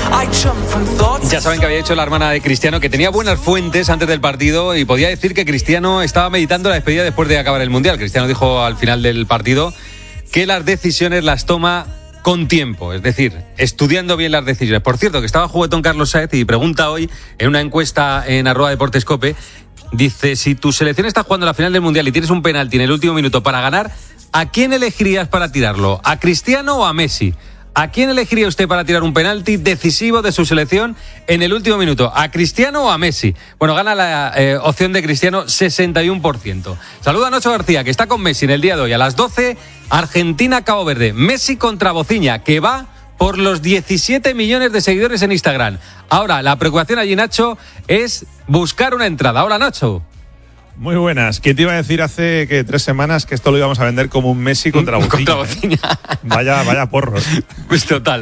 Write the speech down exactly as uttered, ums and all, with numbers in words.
Ya saben que había hecho la hermana de Cristiano, que tenía buenas fuentes antes del partido y podía decir que Cristiano estaba meditando la despedida después de acabar el Mundial. Cristiano dijo al final del partido que las decisiones las toma con tiempo, es decir, estudiando bien las decisiones. Por cierto, que estaba juguetón Carlos Saez y pregunta hoy en una encuesta en arroba deportescope, dice, si tu selección está jugando la final del Mundial y tienes un penalti en el último minuto para ganar, ¿a quién elegirías para tirarlo? ¿A Cristiano o a Messi? ¿A quién elegiría usted para tirar un penalti decisivo de su selección en el último minuto? ¿A Cristiano o a Messi? Bueno, gana la eh, opción de Cristiano, sesenta y uno por ciento. Saluda a Nacho García, que está con Messi en el día de hoy. A las doce, Argentina-Cabo Verde. Messi contra Bociña, que va por los diecisiete millones de seguidores en Instagram. Ahora, la preocupación allí, Nacho, es buscar una entrada. Hola, Nacho. Muy buenas. ¿Quién te iba a decir hace que tres semanas que esto lo íbamos a vender como un Messi contra Bociña? Contra Bociña. ¿eh? Vaya, vaya porros. Pues total.